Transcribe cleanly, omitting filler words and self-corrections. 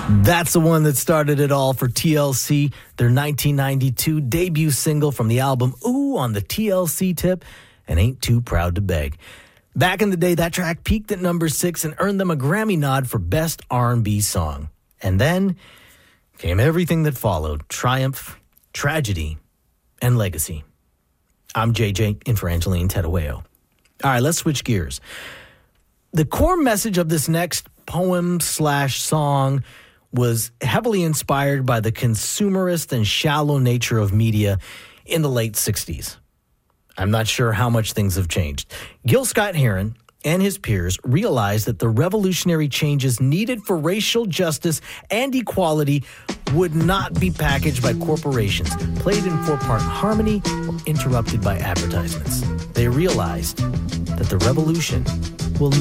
That's the one that started it all for TLC, their 1992 debut single from the album Ooh on the TLC tip, and Ain't Too Proud to Beg. Back in the day, that track peaked at number 6 and earned them a Grammy nod for Best R&B Song. And then came everything that followed: triumph, tragedy, and legacy. I'm JJ, in for Angeline Tedaweo. All right, let's switch gears. The core message of this next poem/song was heavily inspired by the consumerist and shallow nature of media in the late 60s. I'm not sure how much things have changed. Gil Scott-Heron and his peers realized that the revolutionary changes needed for racial justice and equality would not be packaged by corporations, played in 4-part harmony, or interrupted by advertisements. They realized that the revolution will